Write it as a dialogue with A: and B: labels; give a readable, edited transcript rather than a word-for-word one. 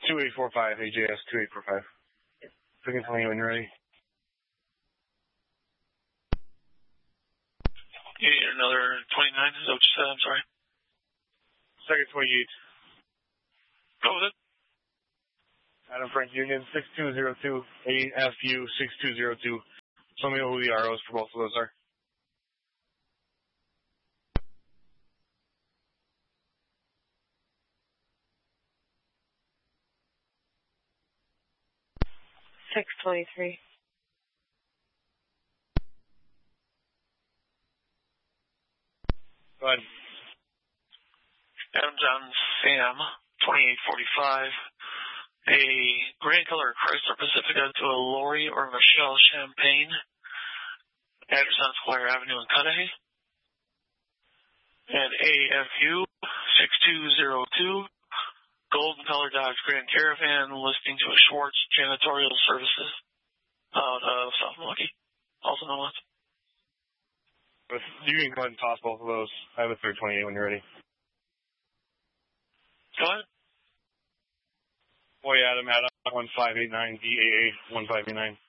A: 2845, AJS 2845. Second 20 when you're ready.
B: You need another 29, is that what you said? I'm sorry.
A: Second 28.
B: Go with it.
A: Adam Frank Union, 6202, AFU 6202. Tell me who the ROs for both of those are.
C: $623.
A: Go ahead.
B: Adam John Sam, 2845. A gray color Chrysler Pacifica to a Lori or Michelle Champagne. Address on Squire Avenue in Cudahy. And AFU 6202. Golden color Dodge Grand Caravan listing to a Schwartz Janitorial Services out of South Milwaukee. Also known as.
A: You can go ahead and toss both of those. I have a third 28 when you're ready.
B: Go ahead.
A: Boy, Adam, 1589, DAA 1589.